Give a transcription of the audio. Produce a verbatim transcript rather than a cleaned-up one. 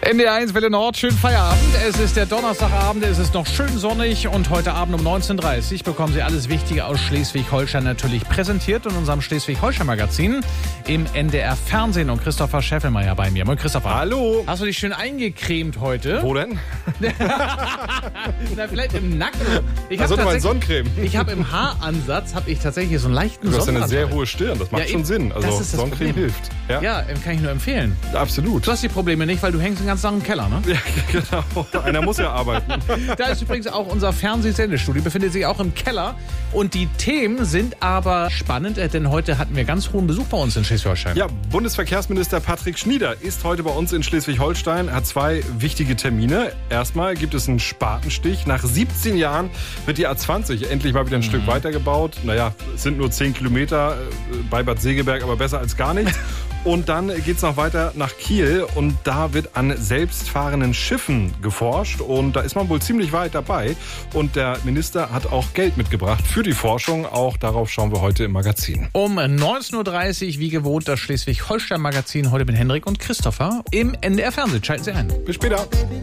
N D R eins Welle Nord, schönen Feierabend. Es ist der Donnerstagabend, es ist noch schön sonnig und heute Abend um neunzehn Uhr dreißig bekommen Sie alles Wichtige aus Schleswig-Holstein natürlich präsentiert in unserem Schleswig-Holstein-Magazin im N D R Fernsehen. Und Christopher Scheffelmeier bei mir. Moin Christopher. Hallo. Hast du dich schön eingecremt heute? Wo denn? Na, vielleicht im Nacken. Ich Also habe mal Sonnencreme. Ich habe im Haaransatz habe ich tatsächlich so einen leichten Du hast eine Sonnenbrand. sehr hohe Stirn, das macht Ja, schon eben. Sinn. Also Das ist das Sonnencreme Problem. hilft. Ja, Ja, kann ich nur empfehlen. absolut. Du hast die Probleme nicht, weil du hängst den ganzen Tag im Keller, ne? Ja, genau. Einer muss ja arbeiten. Da ist übrigens auch unser Fernsehsendestudio, befindet sich auch im Keller. Und die Themen sind aber spannend, denn heute hatten wir ganz hohen Besuch bei uns in Schleswig-Holstein. Ja, Bundesverkehrsminister Patrick Schnieder ist heute bei uns in Schleswig-Holstein, hat zwei wichtige Termine. Erstmal gibt es einen Spatenstich. Nach siebzehn Jahren wird die A zwanzig endlich mal wieder ein mhm. Stück weitergebaut. Naja, es sind nur zehn Kilometer bei Bad Segeberg, aber besser als gar nichts. Und dann geht's noch weiter nach Kiel und da wird an selbstfahrenden Schiffen geforscht und da ist man wohl ziemlich weit dabei. Und der Minister hat auch Geld mitgebracht für die Forschung. Auch darauf schauen wir heute im Magazin. Um neunzehn Uhr dreißig, wie gewohnt, das Schleswig-Holstein-Magazin heute mit Hendrik und Christopher im N D R Fernsehen. Schalten Sie ein. Bis später.